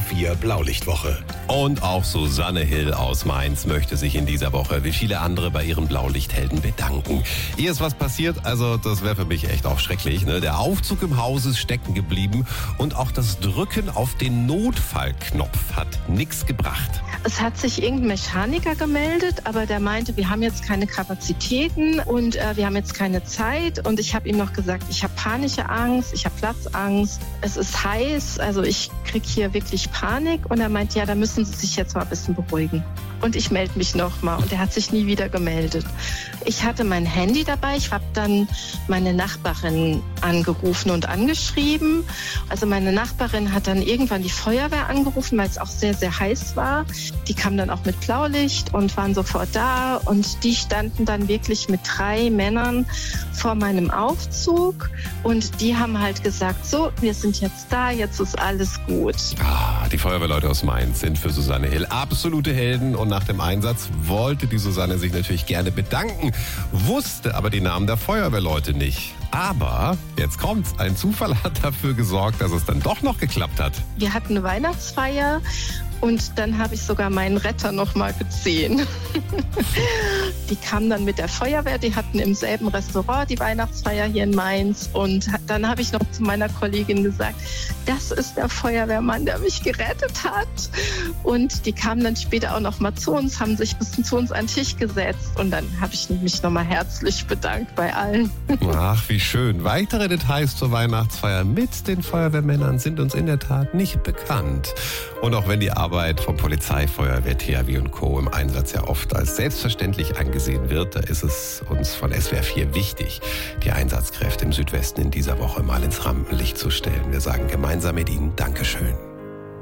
SWR4 Blaulichtwoche. Und auch Susanne Hill aus Mainz möchte sich in dieser Woche wie viele andere bei ihren Blaulichthelden bedanken. Ihr ist was passiert, also das wäre für mich echt auch schrecklich. Ne? Der Aufzug im Haus ist stecken geblieben und auch das Drücken auf den Notfallknopf hat nichts gebracht. Es hat sich irgendein Mechaniker gemeldet, aber der meinte, wir haben jetzt keine Kapazitäten und wir haben jetzt keine Zeit. Und ich habe ihm noch gesagt, ich habe panische Angst, ich habe Platzangst, es ist heiß, also ich kriege hier wirklich Panik. Und er meint, ja, da müssen Sie sich jetzt mal ein bisschen beruhigen. Und ich melde mich nochmal. Und er hat sich nie wieder gemeldet. Ich hatte mein Handy dabei. Ich habe dann meine Nachbarin angerufen und angeschrieben. Also meine Nachbarin hat dann irgendwann die Feuerwehr angerufen, weil es auch sehr, sehr heiß war. Die kamen dann auch mit Blaulicht und waren sofort da. Und die standen dann wirklich mit 3 Männern vor meinem Aufzug. Und die haben halt gesagt, so, wir sind jetzt da, jetzt ist alles gut. Die Feuerwehrleute aus Mainz sind für Susanne Hill absolute Helden. Und nach dem Einsatz wollte die Susanne sich natürlich gerne bedanken, wusste aber die Namen der Feuerwehrleute nicht. Aber jetzt kommt's, ein Zufall hat dafür gesorgt, dass es dann doch noch geklappt hat. Wir hatten eine Weihnachtsfeier und dann habe ich sogar meinen Retter noch mal gesehen. Die kamen dann mit der Feuerwehr, die hatten im selben Restaurant die Weihnachtsfeier hier in Mainz. Und dann habe ich noch zu meiner Kollegin gesagt, das ist der Feuerwehrmann, der mich gerettet hat. Und die kamen dann später auch noch mal zu uns, haben sich ein bisschen zu uns an den Tisch gesetzt. Und dann habe ich mich noch mal herzlich bedankt bei allen. Ach, wie schön. Weitere Details zur Weihnachtsfeier mit den Feuerwehrmännern sind uns in der Tat nicht bekannt. Und auch wenn die Arbeit von Polizei, Feuerwehr, THW und Co. im Einsatz ja oft als selbstverständlich angesehen wird, da ist es uns von SWR4 wichtig, die Einsatzkräfte im Südwesten in dieser Woche mal ins Rampenlicht zu stellen. Wir sagen gemeinsam mit Ihnen Dankeschön.